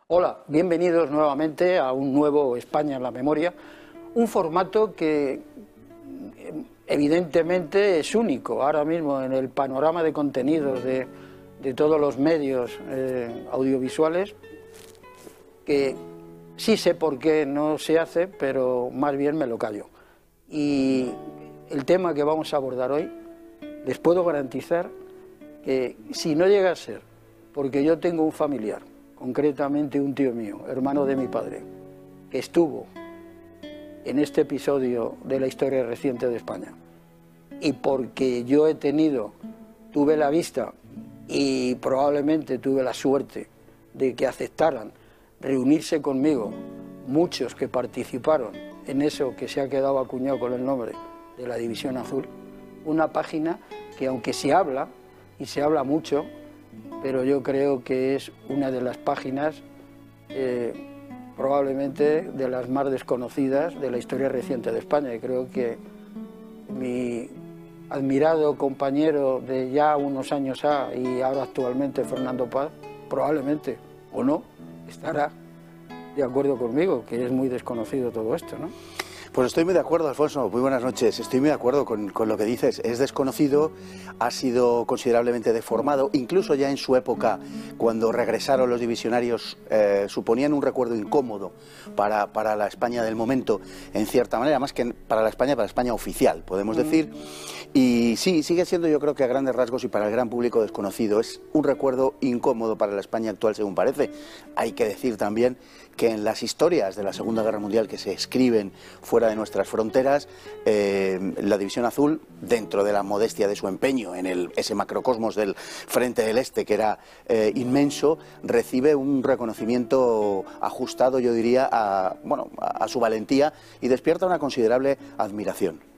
Hola, bienvenidos nuevamente a un nuevo España en la memoria, un formato que evidentemente es único ahora mismo en el panorama de contenidos de todos los medios audiovisuales, que sí sé por qué no se hace, pero más bien me lo callo. Y el tema que vamos a abordar hoy, les puedo garantizar que si no llega a ser porque yo tengo un familiar, concretamente un tío mío, hermano de mi padre, que estuvo en este episodio de la historia reciente de España, y porque yo tuve la vista y probablemente tuve la suerte de que aceptaran reunirse conmigo muchos que participaron en eso que se ha quedado acuñado con el nombre de la División Azul, una página que, aunque se habla, y se habla mucho, pero yo creo que es una de las páginas probablemente de las más desconocidas de la historia reciente de España, y creo que mi admirado compañero de ya unos años y ahora actualmente, Fernando Paz, probablemente o no estará de acuerdo conmigo, que es muy desconocido todo esto, ¿no? Pues estoy muy de acuerdo, Alfonso. Muy buenas noches. Estoy muy de acuerdo con lo que dices. Es desconocido, ha sido considerablemente deformado. Incluso ya en su época, cuando regresaron los divisionarios, suponían un recuerdo incómodo para la España del momento, en cierta manera, más que para la España oficial, podemos decir. Y sí, sigue siendo, yo creo que a grandes rasgos y para el gran público, desconocido. Es un recuerdo incómodo para la España actual, según parece. Hay que decir también que en las historias de la Segunda Guerra Mundial que se escriben fuera de nuestras fronteras, la División Azul, dentro de la modestia de su empeño en ese macrocosmos del Frente del Este, que era inmenso, recibe un reconocimiento ajustado, yo diría, a su valentía, y despierta una considerable admiración.